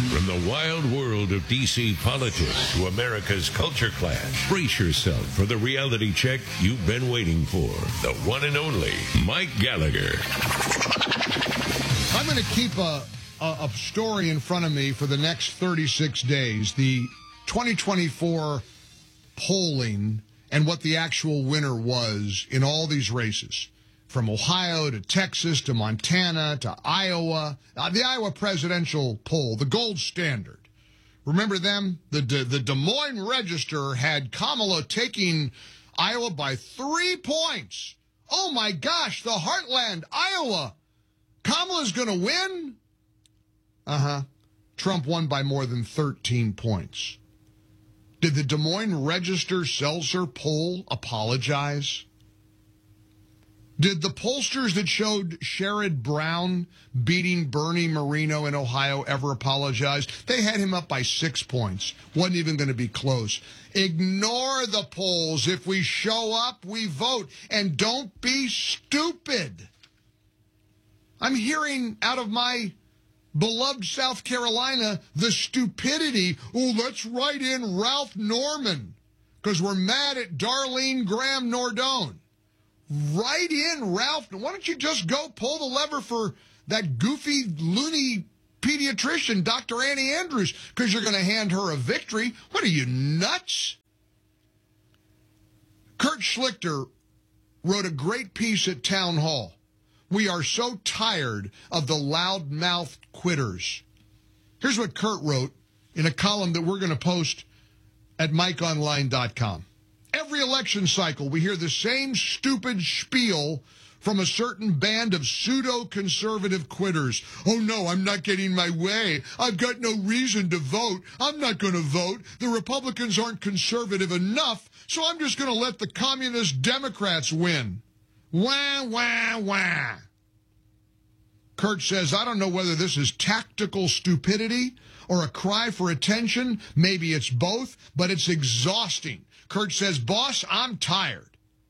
From the wild world of D.C. politics to America's culture clash, brace yourself for the reality check you've been waiting for. The one and only Mike Gallagher. I'm going to keep a story in front of me for the next 36 days. The 2024 polling and what the actual winner was in all these races. From Ohio to Texas to Montana to Iowa. The Iowa presidential poll, the gold standard. Remember them? The Des Moines Register had Kamala taking Iowa by 3 points. Oh, my gosh, the heartland, Iowa. Kamala's going to win? Trump won by more than 13 points. Did the Des Moines Register-Seltzer poll apologize? Did the pollsters that showed Sherrod Brown beating Bernie Moreno in Ohio ever apologize? They had him up by 6 points. Wasn't even going to be close. Ignore the polls. If we show up, we vote. And don't be stupid. I'm hearing out of my beloved South Carolina the stupidity. Oh, let's write in Ralph Norman because we're mad at Darlene Graham Nordone. Write in Ralph. Why don't you just go pull the lever for that goofy, loony pediatrician, Dr. Annie Andrews, because you're going to hand her a victory? What are you, nuts? Kurt Schlichter wrote a great piece at Town Hall. We are so tired of the loudmouthed quitters. Here's what Kurt wrote in a column that we're going to post at MikeOnline.com. Every election cycle, we hear the same stupid spiel from a certain band of pseudo-conservative quitters. Oh, no, I'm not getting my way. I've got no reason to vote. I'm not going to vote. The Republicans aren't conservative enough, so I'm just going to let the communist Democrats win. Wah, wah, wah. Kurt says, I don't know whether this is tactical stupidity or a cry for attention. Maybe it's both, but it's exhausting. Kurt says, boss, I'm tired.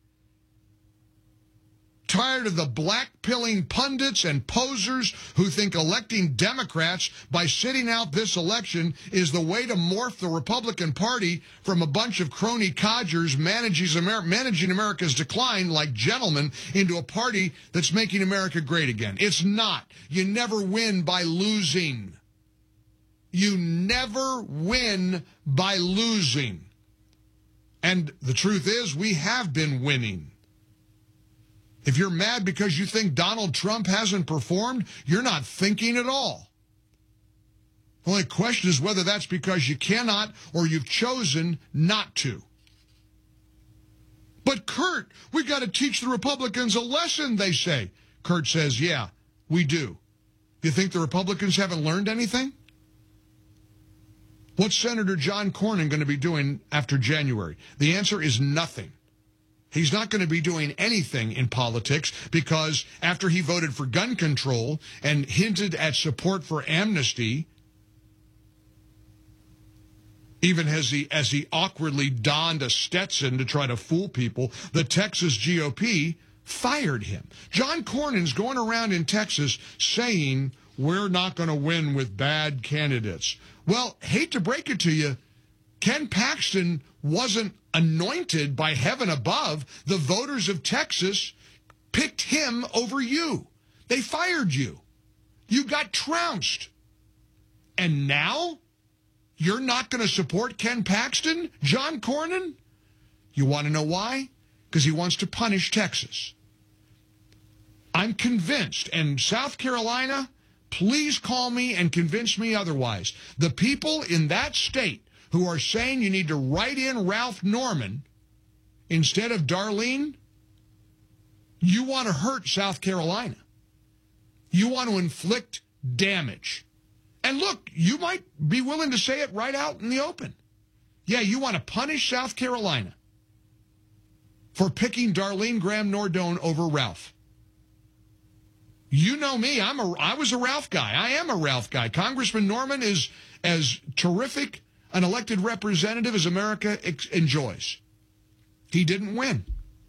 Tired of the black-pilling pundits and posers who think electing Democrats by sitting out this election is the way to morph the Republican Party from a bunch of crony codgers managing America's decline like gentlemen into a party that's making America great again. It's not. You never win by losing. You never win by losing. And the truth is, we have been winning. If you're mad because you think Donald Trump hasn't performed, you're not thinking at all. The only question is whether that's because you cannot or you've chosen not to. But Kurt, we've got to teach the Republicans a lesson, they say. Kurt says, yeah, we do. You think the Republicans haven't learned anything? What's Senator John Cornyn going to be doing after January? The answer is nothing. He's not going to be doing anything in politics because after he voted for gun control and hinted at support for amnesty, even as he awkwardly donned a Stetson to try to fool people, the Texas GOP fired him. John Cornyn's going around in Texas saying, we're not going to win with bad candidates. Well, hate to break it to you, Ken Paxton wasn't anointed by heaven above. The voters of Texas picked him over you. They fired you. You got trounced. And now you're not going to support Ken Paxton, John Cornyn? You want to know why? Because he wants to punish Texas. I'm convinced, and South Carolina, please call me and convince me otherwise. The people in that state who are saying you need to write in Ralph Norman instead of Darlene, you want to hurt South Carolina. You want to inflict damage. And look, you might be willing to say it right out in the open. Yeah, you want to punish South Carolina for picking Darlene Graham Nordone over Ralph. You know me. I was a Ralph guy. I am a Ralph guy. Congressman Norman is as terrific an elected representative as America enjoys. He didn't win.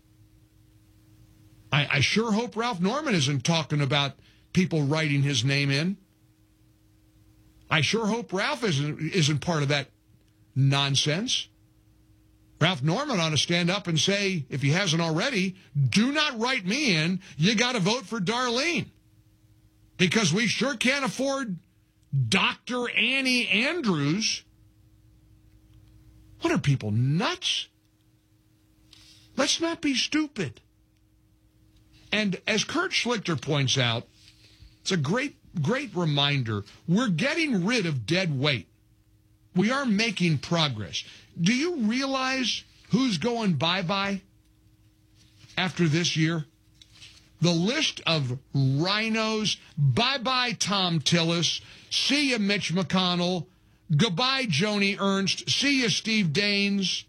I sure hope Ralph Norman isn't talking about people writing his name in. I sure hope Ralph isn't part of that nonsense. Ralph Norman ought to stand up and say, if he hasn't already, do not write me in. You got to vote for Darlene. Because we sure can't afford Dr. Annie Andrews. What are people, nuts? Let's not be stupid. And as Kurt Schlichter points out, it's a great reminder. We're getting rid of dead weight. We are making progress. Do you realize who's going bye-bye after this year? The list of rhinos, bye-bye Tom Tillis, see ya Mitch McConnell, goodbye Joni Ernst, see ya Steve Daines,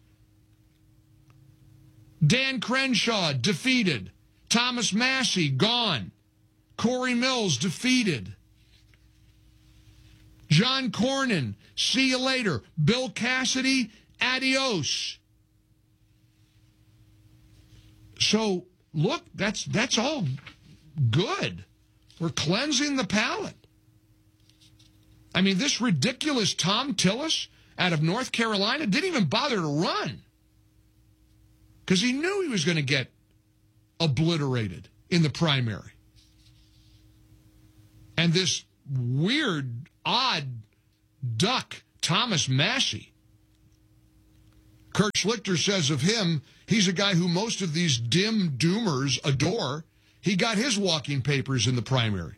Dan Crenshaw, defeated, Thomas Massey, gone, Corey Mills, defeated, John Cornyn, see you later, Bill Cassidy, adios. So, look, that's all good. We're cleansing the palate. I mean, this ridiculous Tom Tillis out of North Carolina didn't even bother to run because he knew he was going to get obliterated in the primary. And this weird, odd duck, Thomas Massey, Kurt Schlichter says of him, he's a guy who most of these dim doomers adore. He got his walking papers in the primary.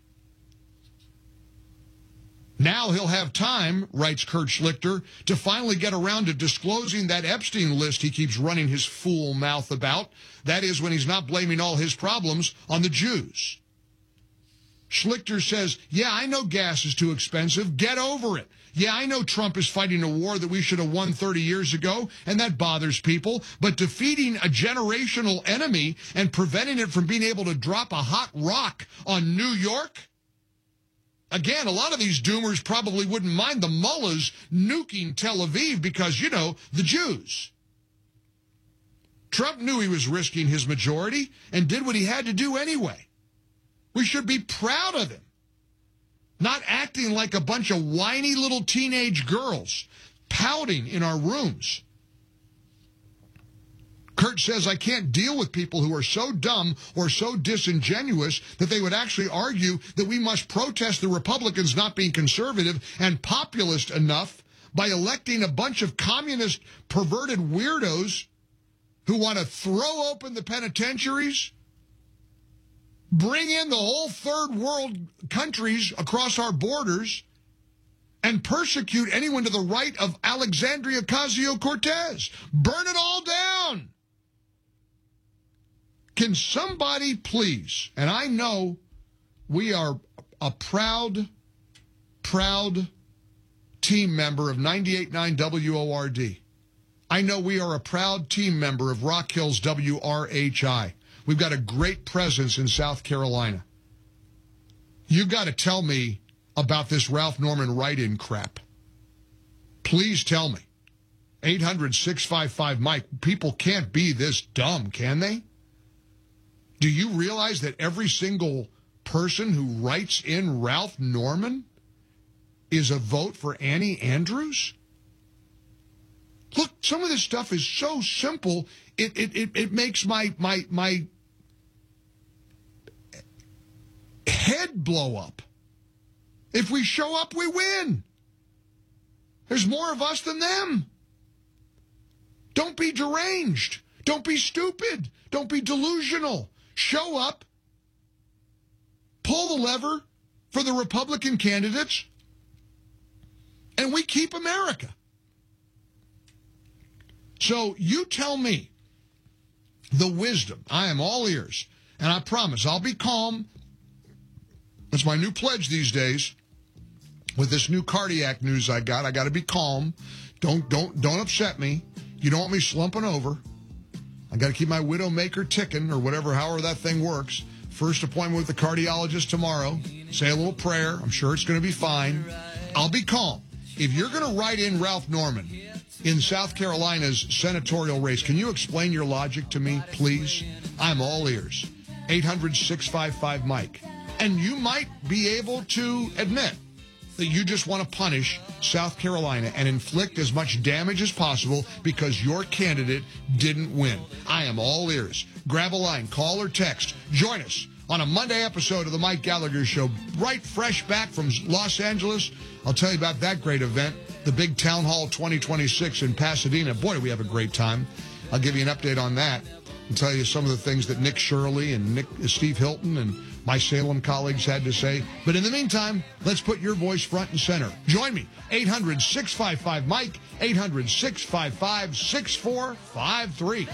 Now he'll have time, writes Kurt Schlichter, to finally get around to disclosing that Epstein list he keeps running his fool mouth about. That is when he's not blaming all his problems on the Jews. Schlichter says, yeah, I know gas is too expensive. Get over it. Yeah, I know Trump is fighting a war that we should have won 30 years ago, and that bothers people. But defeating a generational enemy and preventing it from being able to drop a hot rock on New York? Again, a lot of these doomers probably wouldn't mind the mullahs nuking Tel Aviv because, you know, the Jews. Trump knew he was risking his majority and did what he had to do anyway. We should be proud of him. Not acting like a bunch of whiny little teenage girls, pouting in our rooms. Kurt says, I can't deal with people who are so dumb or so disingenuous that they would actually argue that we must protest the Republicans not being conservative and populist enough by electing a bunch of communist, perverted weirdos who want to throw open the penitentiaries, bring in the whole third world countries across our borders, and persecute anyone to the right of Alexandria Ocasio-Cortez. Burn it all down. Can somebody please, and I know we are a proud team member of 98.9 WORD. I know we are a proud team member of Rock Hills WRHI. We've got a great presence in South Carolina. You got to tell me about this Ralph Norman write-in crap. Please tell me. 800-655-MIKE. People can't be this dumb, can they? Do you realize that every single person who writes in Ralph Norman is a vote for Annie Andrews? Look, some of this stuff is so simple, it makes my head blow up. If we show up, we win. There's more of us than them. Don't be deranged. Don't be stupid. Don't be delusional. Show up. Pull the lever for the Republican candidates. And we keep America. So you tell me the wisdom. I am all ears. And I promise I'll be calm. That's my new pledge these days. With this new cardiac news I got to be calm. Don't upset me. You don't want me slumping over. I got to keep my widowmaker ticking or whatever, however that thing works. First appointment with the cardiologist tomorrow. Say a little prayer. I'm sure it's going to be fine. I'll be calm. If you're going to write in Ralph Norman in South Carolina's senatorial race, can you explain your logic to me, please? I'm all ears. 800-655-MIKE. And you might be able to admit that you just want to punish South Carolina and inflict as much damage as possible because your candidate didn't win. I am all ears. Grab a line, call or text. Join us on a Monday episode of the Mike Gallagher Show, right fresh back from Los Angeles. I'll tell you about that great event, the big Town Hall 2026 in Pasadena. Boy, do we have a great time. I'll give you an update on that and tell you some of the things that Nick Shirley and Steve Hilton and my Salem colleagues had to say. But in the meantime, let's put your voice front and center. Join me, 800-655-MIKE, 800-655-6453.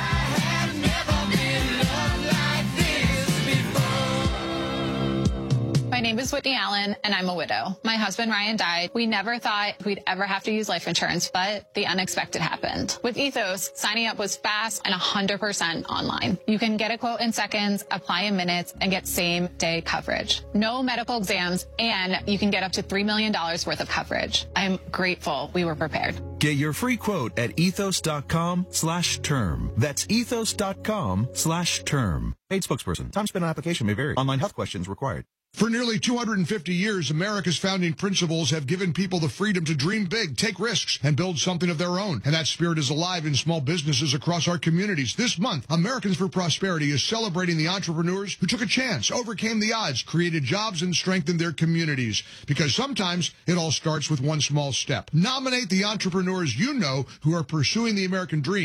My name is Whitney Allen, and I'm a widow. My husband, Ryan, died. We never thought we'd ever have to use life insurance, but the unexpected happened. With Ethos, signing up was fast and 100% online. You can get a quote in seconds, apply in minutes, and get same-day coverage. No medical exams, and you can get up to $3 million worth of coverage. I'm grateful we were prepared. Get your free quote at ethos.com/term. That's ethos.com/term. Paid spokesperson. Time spent on application may vary. Online health questions required. For nearly 250 years, America's founding principles have given people the freedom to dream big, take risks, and build something of their own. And that spirit is alive in small businesses across our communities. This month, Americans for Prosperity is celebrating the entrepreneurs who took a chance, overcame the odds, created jobs, and strengthened their communities. Because sometimes it all starts with one small step. Nominate the entrepreneurs you know who are pursuing the American dream